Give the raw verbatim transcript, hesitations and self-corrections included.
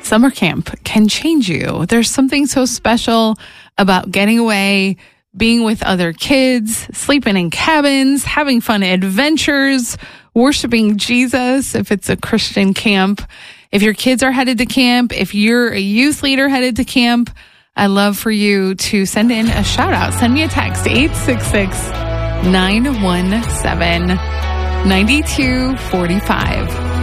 Summer camp can change you. There's something so special about getting away, being with other kids, sleeping in cabins, having fun adventures, worshiping Jesus if it's a Christian camp. If your kids are headed to camp, if you're a youth leader headed to camp, I'd love for you to send in a shout out. Send me a text, eight six six, nine one seven, nine two four five.